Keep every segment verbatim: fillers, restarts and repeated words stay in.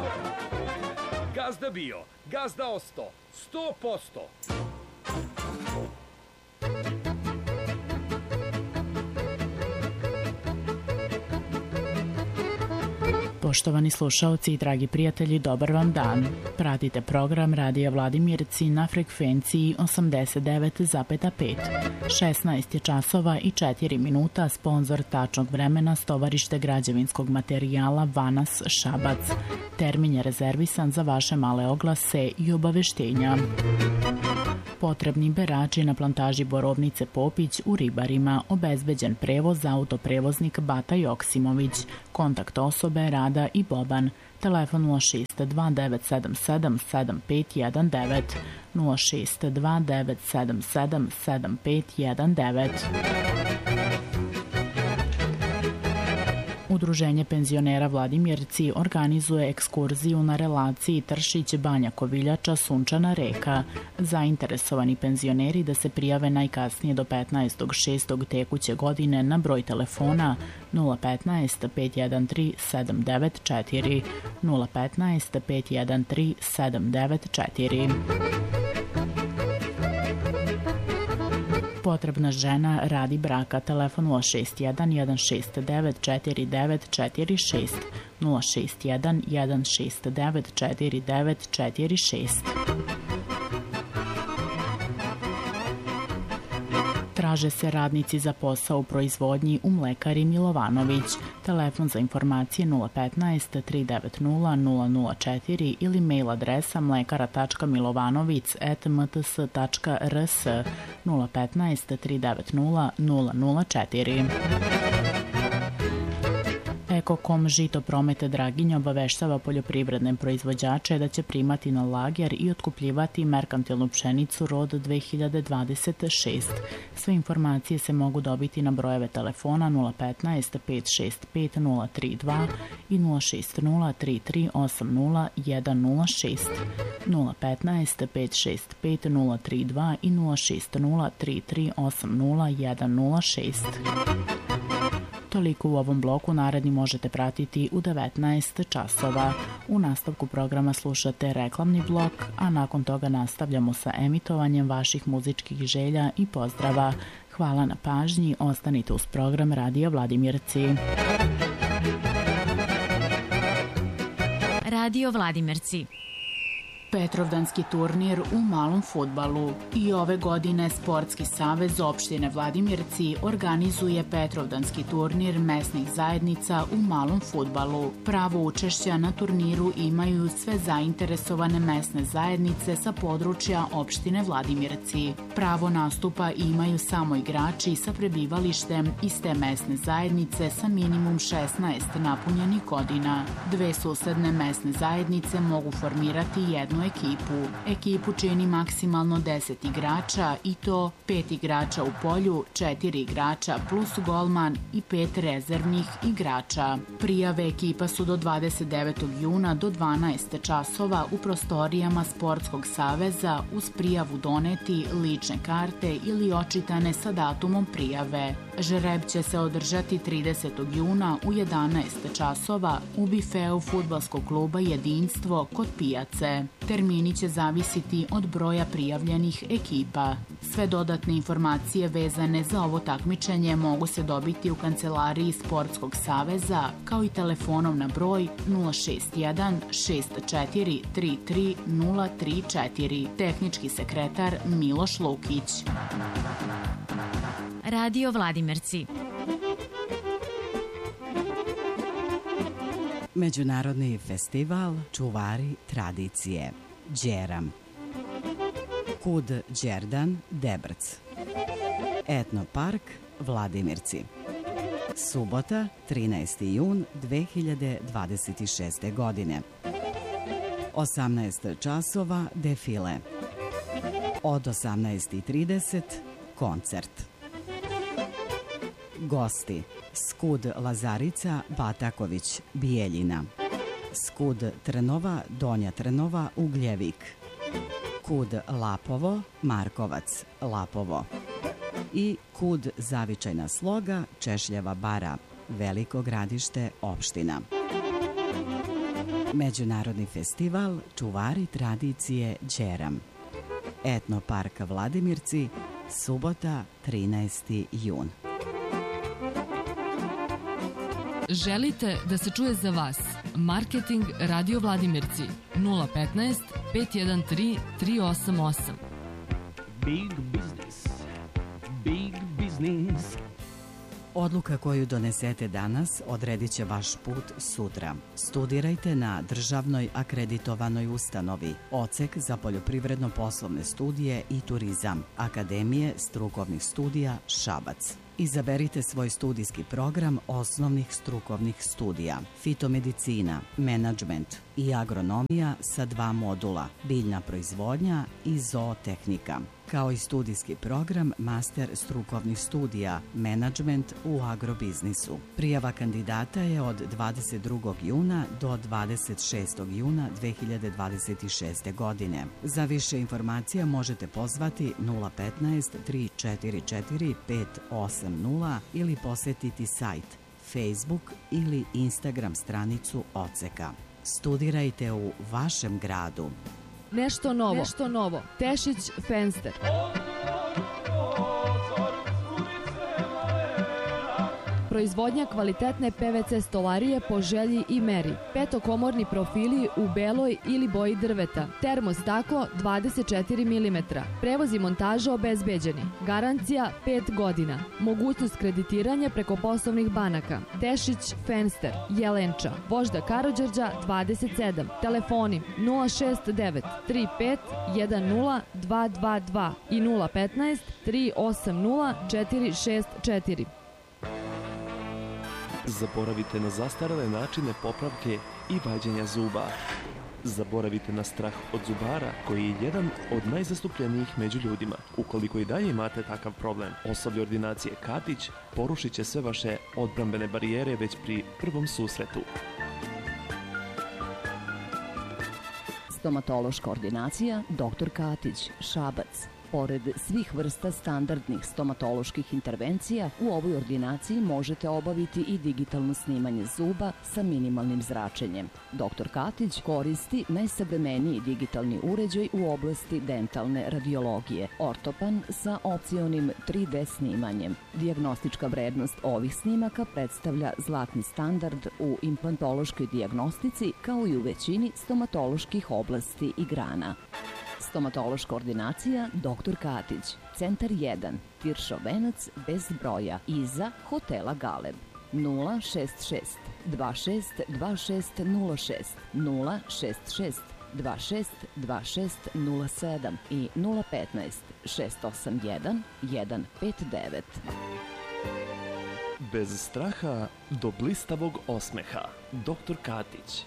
Gazda bio, gazda osto, sto posto. Poštovani slušaoci i dragi prijatelji, dobar vam dan. Pratite program Radija Vladimirci na frekvenciji osamdeset devet zarez pet. šesnaest je časova i četiri minuta, sponzor tačnog vremena Stovarište građevinskog materijala Vanas Šabac. Termin je rezervisan za vaše male oglase i obaveštenja. Potrebni berači na plantaži Borovnice Popić u Ribarima, obezbeđen prevoz autoprevoznik Bata Joksimović, kontakt osobe Rada i Boban, telefon nula šest dva devet sedam sedam sedam pet jedan devet, nula šest dva devet sedam sedam sedam pet jedan devet. Udruženje penzionera Vladimirci organizuje ekskurziju na relaciji Tršić-Banja Koviljača Sunčana reka. Zainteresovani penzioneri da se prijave najkasnije do petnaestog šestog tekuće godine na broj telefona nula petnaest pet jedan tri sedam devet četiri, nula petnaest pet jedan tri sedam devet četiri. Potrebna žena radi braka, telefon nula šest jedan jedan šest devet četiri devet četiri šest, nula šest jedan jedan šest devet četiri devet četiri šest. Traže se radnici za posao u proizvodnji u mlekari Milovanović. Telefon za informacije nula petnaest tri devet nula nula nula četiri ili mail adresa mlekara tačka milovanovic at m t s tačka r s, nula petnaest tri devet nula nula nula četiri. Ekokom Žito Promete Draginja obaveštava poljoprivredne proizvođače da će primati na lager i otkupljivati merkantilnu pšenicu rod dve hiljade dvadeset šest. Sve informacije se mogu dobiti na brojeve telefona nula petnaest pet šest pet nula tri dva i nula šest nula tri tri osam nula jedan nula šest, nula petnaest pet šest pet nula tri dva i nula šest nula tri tri osam nula jedan nula šest. Toliko u ovom bloku, naredni možete pratiti u devetnaest časova. U nastavku programa slušate reklamni blok, a nakon toga nastavljamo sa emitovanjem vaših muzičkih želja i pozdrava. Hvala na pažnji, ostanite uz program Radija Vladimirci. Radio Vladimirci. Petrovdanski turnir u malom fudbalu. I ove godine Sportski savez opštine Vladimirci organizuje Petrovdanski turnir mesnih zajednica u malom fudbalu. Pravo učešća na turniru imaju sve zainteresovane mesne zajednice sa područja opštine Vladimirci. Pravo nastupa imaju samo igrači sa prebivalištem iz te mesne zajednice sa minimum šesnaest napunjenih godina. Dve susedne mesne zajednice mogu formirati jednu ekipu. Ekipu čini maksimalno deset igrača i to pet igrača u polju, četiri igrača plus golman i pet rezervnih igrača. Prijave ekipa su do dvadeset devetog juna do dvanaest časova u prostorijama Sportskog saveza uz prijavu doneti lične karte ili očitane sa datumom prijave. Žreb će se održati tridesetog juna u jedanaest časova u bifeu fudbalskog kluba Jedinstvo kod pijace. Termini će zavisiti od broja prijavljenih ekipa. Sve dodatne informacije vezane za ovo takmičenje mogu se dobiti u kancelariji Sportskog saveza kao i telefonom na broj nula šest jedan šest četiri tri tri nula tri četiri. Tehnički sekretar Miloš Lukić. Radio Vladimirci. Međunarodni festival Čuvari tradicije. Đeram. Kud Đerdan, Debrc. Etnopark Vladimirci. Subota, trinaesti jun dve hiljade dvadeset šeste. godine. osamnaest časova defile. Od osamnaest i trideset koncert. Gosti: Skud Lazarica Bataković, Bijeljina. Skud Trnova, Donja Trnova, Ugljevik. Kud Lapovo, Markovac, Lapovo. I Kud Zavičajna sloga, Češljeva bara, Veliko Gradište, opština. Međunarodni festival Čuvari tradicije Đeram. Etnopark Vladimirci, subota, trinaesti jun. Želite da se čuje za vas? Marketing Radio Vladimirci nula petnaest pet jedan tri tri osam osam. Big business. Big business. Odluka koju donesete danas odredit će vaš put sutra. Studirajte na državnoj akreditovanoj ustanovi, odsek za poljoprivredno-poslovne studije i turizam, Akademije strukovnih studija Šabac. Izaberite svoj studijski program osnovnih strukovnih studija, fitomedicina, menadžment i agronomija sa dva modula, biljna proizvodnja i zootehnika, kao i studijski program master strukovnih studija, menadžment u agrobiznisu. Prijava kandidata je od dvadeset drugog juna do dvadeset šestog juna dve hiljade dvadeset šeste. godine. Za više informacija možete pozvati nula petnaest tri četiri četiri pet osam nula ili posetiti sajt, Facebook ili Instagram stranicu odseka. Studirajte u vašem gradu. Nešto novo. Nešto novo. Tešić Fenster. Proizvodnja kvalitetne P V C stolarije po želji i meri. Petokomorni profili u beloj ili boji drveta. Termostaklo dvadeset četiri milimetra. Prevoz i montaža obezbeđeni. Garancija pet godina. Mogućnost kreditiranja preko poslovnih banaka. Tešić Fenster. Jelenča. Vožda Karađorđa dvadeset sedam. Telefoni nula šest devet tri pet jedan nula dva dva dva i nula petnaest tri osam nula četiri šest četiri. Zaboravite na zastarele načine popravke i vađenja zuba. Zaboravite na strah od zubara, koji je jedan od najzastupljenijih među ljudima. Ukoliko i dalje imate takav problem, osoblje ordinacije Katić porušit će sve vaše odbrambene barijere već pri prvom susretu. Stomatološka ordinacija doktor Katić, Šabac. Pored svih vrsta standardnih stomatoloških intervencija, u ovoj ordinaciji možete obaviti i digitalno snimanje zuba sa minimalnim zračenjem. doktor Katić koristi najsavremeniji digitalni uređaj u oblasti dentalne radiologije, ortopan sa opcionim tri D snimanjem. Dijagnostička vrednost ovih snimaka predstavlja zlatni standard u implantološkoj dijagnostici, kao i u većini stomatoloških oblasti i grana. Stomatološka ordinacija doktor Katić, Centar jedan, Tiršov venac bez broja, iza hotela Galeb. nula šest šest dva šest dva šest nula šest, nula šest šest dva šest dva šest nula sedam i nula petnaest šest osam jedan jedan pet devet. Bez straha do blistavog osmeha. doktor Katić.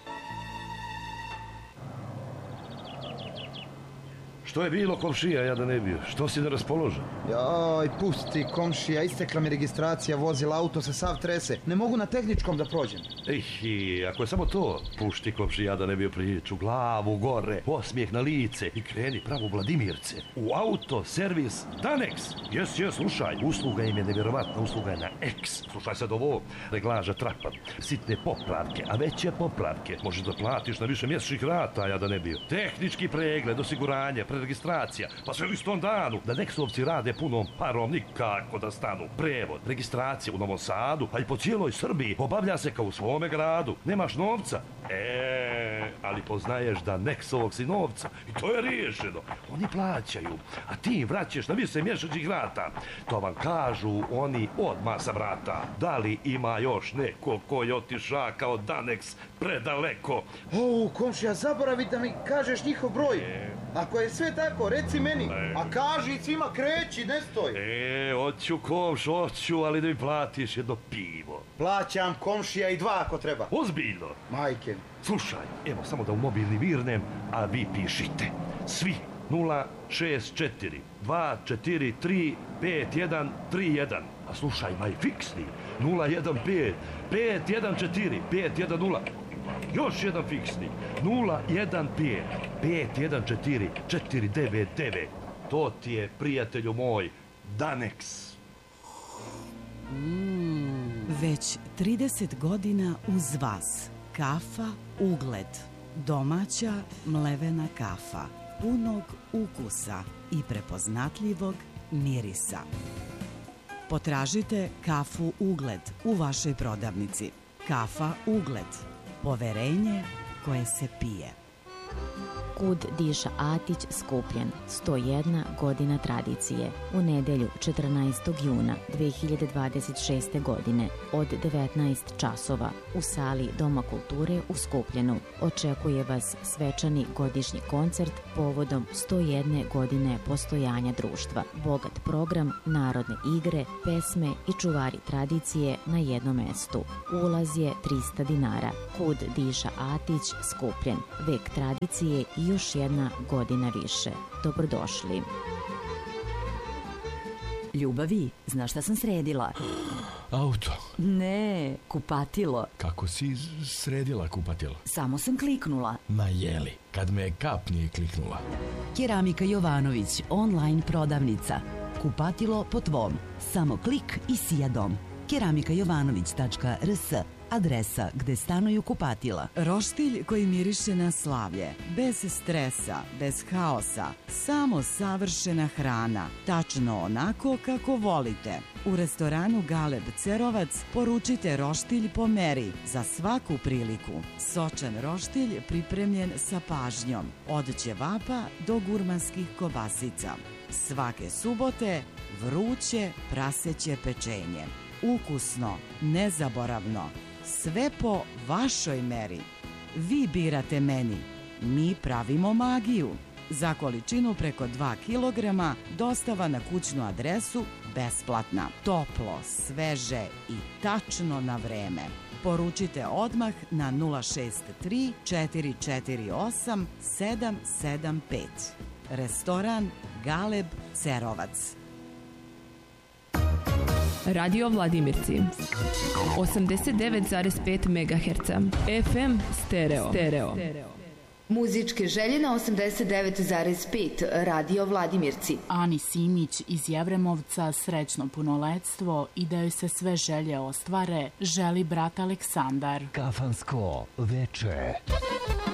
Što je bilo, komšija, ja da ne bio? Što si neraspoložen? Joj, pusti, komšija, istekla mi registracija vozila, auto se sav trese. Ne mogu na tehničkom da prođem. Ej, ako je samo to, pušti, komšija, da ne bio priču, glavu gore, osmijeh na lice i kreni pravo u Vladimirce. U auto, servis, Danex. Jes, jes, slušaj, usluga im je nevjerovatna, usluga je na X. Slušaj sad ovo, reglaža trapa, sitne popravke, a veće popravke. Možeš da platiš na više mjesečnih rata, ja da ne bio. Tehnički pregled, osiguranje, registracija, pa sve u istom danu. Da Nexovci rade punom parom, nikako da stanu. Prevod, registracija u Novom Sadu, a i po cijeloj Srbiji obavlja se kao u svome gradu. Nemaš novca? E, ali poznaješ da Nexovog si novca i to je riješeno. Oni plaćaju, a ti im vraćaš na više mjesečnih rata. To vam kažu oni odmah sa vrata. Da li ima još neko ko je otiša kao Danex predaleko? O, komšija, zaboravi da mi kažeš njihov broj. E. Ako je sve tako, reci meni. E. A kaži svima, kreći, ne stoj. E, hoću komš, hoću, ali da mi platiš jedno pivo. Plaćam, komšija, i dva ako treba. Ozbiljno? Majke. Slušaj, evo samo da u mobilni virnem, a vi pišite. Svi nula šest četiri dva četiri tri pet jedan tri jedan. A slušaj, maj fiksni nula jedan pet pet jedan četiri pet jedan nula. Još jedan fiksni nula jedan pet pet jedan četiri četiri devet devet. To ti je, prijatelju moj, Danex. Mm, već trideset godina uz vas. Kafa Ugled. Domaća mlevena kafa, punog ukusa i prepoznatljivog mirisa. Potražite kafu Ugled u vašoj prodavnici. Kafa Ugled. Poverenje koje se pije. Kud diša Atić skupljen, sto jedna godina tradicije. U nedelju četrnaestog juna dve hiljade dvadeset šeste. godine od devetnaest časova u sali Doma kulture u Skupljenu očekuje vas svečani godišnji koncert povodom sto jedne godine postojanja društva. Bogat program, narodne igre, pesme i čuvari tradicije na jednom mestu. Ulaz je trista dinara. Kud diša Atić skupljen, vek tradicije i još jedna godina više. Dobrodošli. Ljubavi, znaš šta sam sredila? Auto. Ne, kupatilo. Kako si sredila kupatilo? Samo sam kliknula. Ma jeli, kad me kap nije kliknula. Keramika Jovanović, online prodavnica. Kupatilo po tvom. Samo klik i sija dom. keramika jovanović tačka r s, adresa gde stanuju kupatila. Roštilj koji miriše na slavlje, bez stresa, bez haosa, samo savršena hrana, tačno onako kako volite. U restoranu Galeb Cerovac poručite roštilj po meri za svaku priliku. Sočan roštilj pripremljen sa pažnjom, od ćevapa do gurmanskih kobasica. Svake subote vruće praseće pečenje. Ukusno, nezaboravno, sve po vašoj meri. Vi birate meni, mi pravimo magiju. Za količinu preko dva kilograma dostava na kućnu adresu besplatna. Toplo, sveže i tačno na vreme. Poručite odmah na nula šest tri četiri četiri osam sedam sedam pet. Restoran Galeb Cerovac. Radio Vladimirci osamdeset devet zarez pet megaherca, F M stereo. stereo. Muzičke želje na osamdeset devet zarez pet Radio Vladimirci. Ani Simić iz Jevremovca srećno punoletstvo i da joj se sve želje ostvare, želi brat Aleksandar. Kafansko veče.